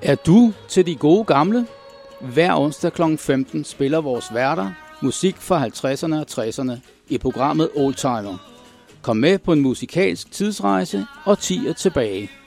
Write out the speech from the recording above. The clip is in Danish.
Er du til de gode gamle? Hver onsdag kl. 15 spiller vores værter musik fra 50'erne og 60'erne i programmet Oldtimer. Kom med på en musikalsk tidsrejse og 10'er tilbage.